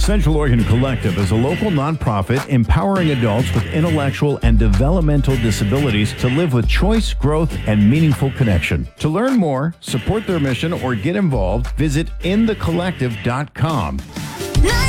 Central Oregon Collective is a local nonprofit empowering adults with intellectual and developmental disabilities to live with choice, growth, and meaningful connection. To learn more, support their mission, or get involved, visit inthecollective.com.